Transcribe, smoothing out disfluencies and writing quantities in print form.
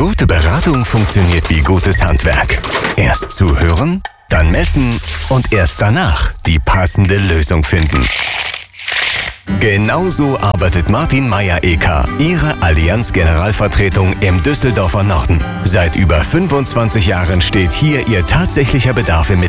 Gute Beratung funktioniert wie gutes Handwerk. Erst zuhören, dann messen und erst danach die passende Lösung finden. Genauso arbeitet Martin Meyer-EK, Ihre Allianz-Generalvertretung im Düsseldorfer Norden. Seit über 25 Jahren steht hier Ihr tatsächlicher Bedarf im